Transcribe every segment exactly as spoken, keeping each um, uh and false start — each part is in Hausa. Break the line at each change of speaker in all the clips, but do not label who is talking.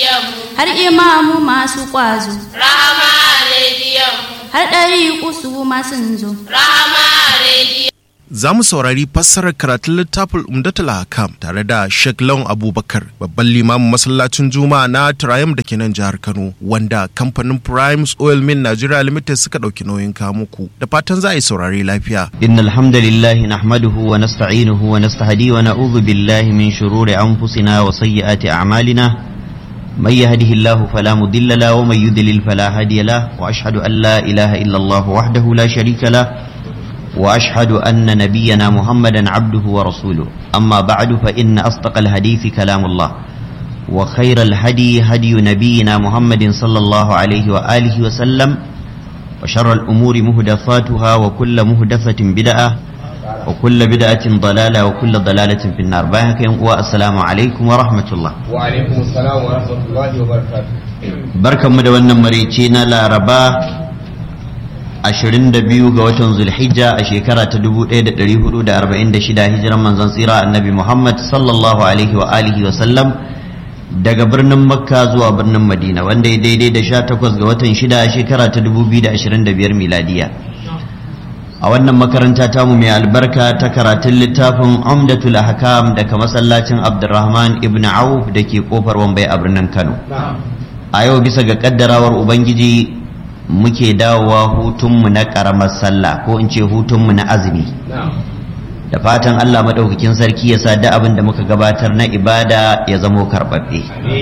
har imamu masu ƙwazo,
Rahama rediyon
har ɗari kusu masu zo.
Rahama rediyon.
Za mu saurari fassarar karatun littafin Umdatul Hakam tare da Sheikh Lawan Abubakar, babban limamin masallacin Juma'a na Triumph da ke nan jihar Kano, wanda kamfanin Primes Oil Mill Nigeria Limited suka ɗauki nauyin kawo muku. Da fatan za a yi saurari lafiya.
Innal hamdalillahi nahmaduhu wa nasta'inuhu wa nastahdi wa na'udhu billahi min shururi anfusina wa sayyiati a'malina. من يهده الله فلا مضل له ومن يضلل فلا هادي له وأشهد أن لا إله إلا الله وحده لا شريك له وأشهد أن نبينا محمدا عبده ورسوله أما بعد فإن أصدق الحديث كلام الله وخير الهدي هدي نبينا محمد صلى الله عليه وآله وسلم وشر الأمور مهدفاتها وكل مهدفة بدعة وكل بدعة ضلالة وكل ضلالة في النار. باهك والسلام عليكم ورحمة الله.
وعليكم السلام ورحمة الله وبركاته.
بركة مدونة مريتينا لا ربا ashirin da biyu ga watan Zulhijja a shekara ta dubu ɗaya da ɗari hudu da arba'in da shida hijiran manzon tsira annabi Muhammad sallallahu alaihi wa alihi wa sallam daga birnin Makka zuwa birnin Madina, wanda ya daidai da sha takwas ga watan shida a shekara ta dubu biyu da ashirin da biyar miladiya. A wannan makaranta tamu mai albarka ta karatun littafin Umdatul Ahkam daga masallacin Abdurrahman ibn Auf da ke kofar Wambai a birnin Kano. A yau bisa ga kaddarawar Ubangiji muke dawowa hutunmu na karamar sallah, ko in ce hutunmu na azumi. Da fatan Allah maɗaukakin sarki ya sa da abin da muka gabatar na ibada ya zamo karɓaɓɓe.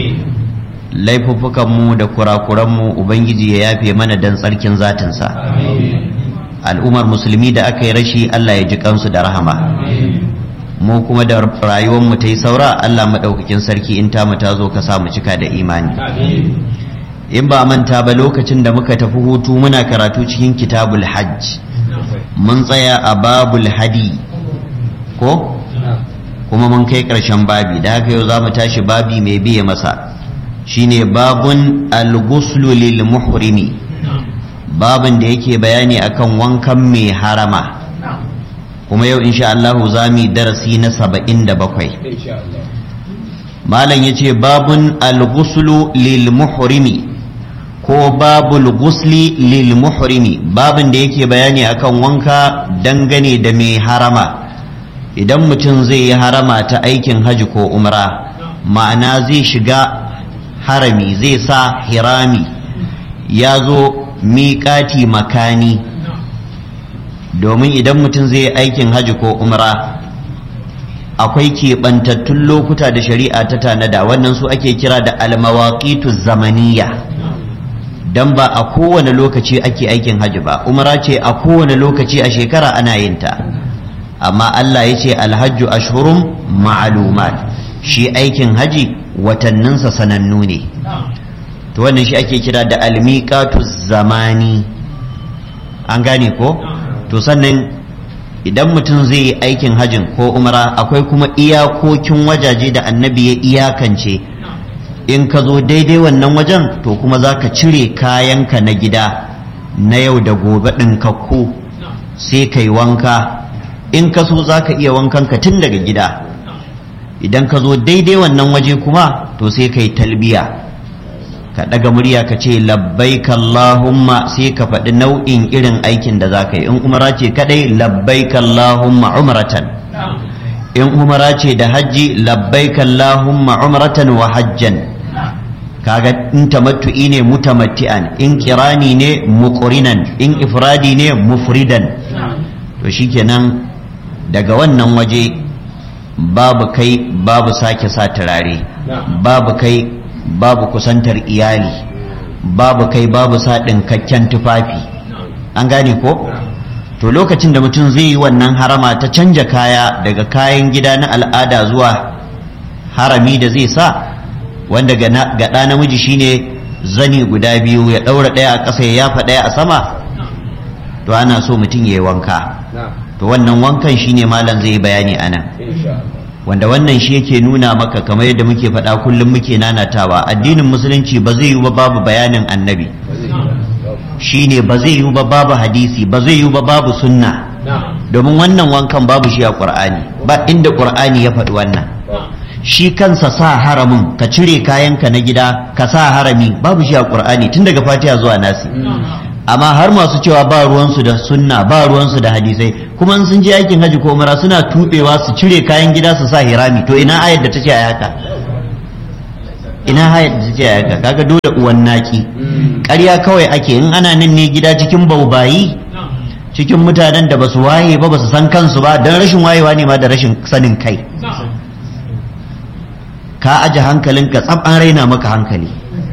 Laifuffukanmu da kurakuranmu Ubangiji ya yafe mana don tsarkin zatinsa. Al'ummar musulmi da aka yi rashi Allah ya ji kansu da rahama. Mu kuma da rayuwarmu ta yi saura, Allah maɗaukakin sarki in tamu ta zo ka samu cika da imani. In ba manta ba, lokacin da muka tafi hutu muna karatu cikin kitabul hajj, mun tsaya a babul hadi ko kuma mun kai ƙarshen babi, da haka yau za mu tashi babi mai biye masa, shine babun al-ghuslu lil muhrimi, babin da yake bayani akan wankan mai harama. Kuma yau insha Allah za mu yi darasi na saba'in da bakwai. Malam yace babun al-ghuslu lil muhrimi, ko babul ghusli lil muhrimi, babin da yake bayani akan wanka dangane da mai harama. Idan mutum zai yi harama ta aikin haji ko umra, ma'ana zai shiga harami, zai sa hirami, ya zo miƙati makani. Domin idan mutum zai yi aikin haji ko umra, akwai keɓantattun lokuta da shari'a ta tanada, wannan su ake kira da almawaqitu zamaniya. Dan ba a kowane lokaci ake aikin haji ba, umra ce a kowane lokaci a shekara ana yin ta. Amma Allah ya ce alhajju ashhurum ma'lumat, shi aikin haji watanninsa sanannu ne. To wannan shi ake kira da almiqatu zamani, an gane ko? To sannan idan mutum zai yi aikin hajin ko umra, akwai kuma iyakokin wajaje da annabi ya iyakance. In ka zo daidai wannan wajen, to kuma za ka cire kayanka na gida na yau da gobe ɗinkakku, sai ka yi wanka. In ka so za ka iya wankanka tun daga gida. Idan ka zo daidai wannan waje kuma, to sai ka yi talbiya, ka ɗaga murya ka ce labbaika Allahumma, sai ka faɗi nau'in irin aikin da za ka yi. In umara ce kaɗai, labbaika Allahumma umratan. In umara ce da hajji, labbaika Allahumma umratan wa hajjan. Kaga in tamattu'i ne mutamatti'an, in kirani ne muqrinan, in ifradi ne mufridan. To shikenan daga wannan waje babu kai babu sake sa turare, babu kai babu kusantar iyali, babu kai babu sa ɗinkakken tufafi, an gane ko? To lokacin da mutum zai yi wannan harama ta canja kaya daga kayan gida na al'ada zuwa harami da zai sa, wanda ga ɗa namiji shine zani guda biyu, ya ɗaura ɗaya a ƙasa ya yafa ɗaya a sama, to ana so mutum ya yi wanka. To wannan wankan shine malam zai yi bayani anan, wanda wannan shi yake nuna maka, kamar yadda muke faɗa kullum muke nanatawa, addinin musulunci ba zai yi ba babu bayanin annabi, shine ba zai yi ba babu hadisi, ba zai yi ba babu sunna. Domin wannan wankan babu shi a Qur'ani, ba inda Qur'ani ya faɗi wannan. shi kansa sa haramin ka cire kayanka na gida ka sa harami babu shi a Qur'ani tun daga Fatiha zuwa Nasi. Amma har masu cewa ba ruwansu da sunna ba ruwansu da hadisai kuma in sun je aikin haji ko umara suna tubewa su cire kayan gida su sa hirami to ina ayar da tace a haka ina ayar da tace a haka kaga dole uwan naki ƙarya kawai ake in ana nan ne gida cikin baubayi cikin mutanen da basu waye ba basu san kansu ba dan rashin wayewa ne ma da rashin sanin kai ka aje hankalinka tsab an raina maka hankali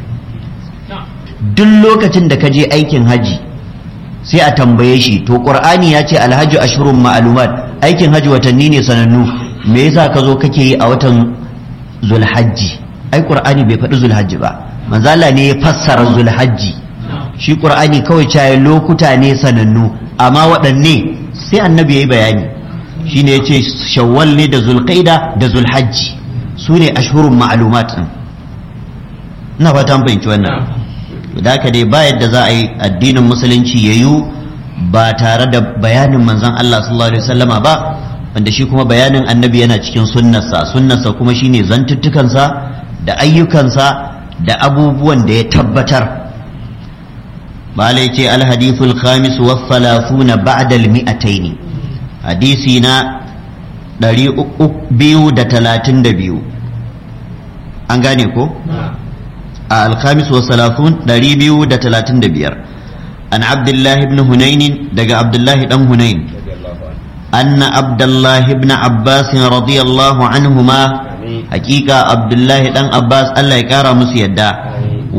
duk lokacin da ka je aikin haji sai a tambaye shi to qur'ani ya ce alhaji ashurun ma'lumat aikin haji watanni ne sanannu me yasa ka zo kake yi a watan zulhajji ai qur'ani bai faɗi zulhajji ba manzo Allah ne ya fassara zulhajji shi qur'ani kawai cewa lokuta ne sanannu amma waɗanne sai annabi yayi bayani shine yace shawwal ne da zulqaida da zulhajji sune ashurun ma'lumat din ina fatan fahimci wannan da haka dai ba yadda za a yi addinin musulunci ya yi ba tare da bayanin manzon Allah sallallahu alaihi wasallama ba wanda shi kuma bayanin annabi yana cikin sunnarsa sunnarsa kuma shine zantuttukansa da ayyukansa da abubuwan da ya tabbatar malai ce alhadithul khamis wa thalathuna ba'da al-mi'ataini hadisi na ɗari biyu da talatin da biyu an gane ko الخامس والثلاثون دريبيو دا تلاتين دبير عن عبد الله بن هنين دقى عبد الله بن هنين أن عبد الله بن عباس رضي الله عنهما حقيقة عبد الله بن عباس الله يكارى مسيدا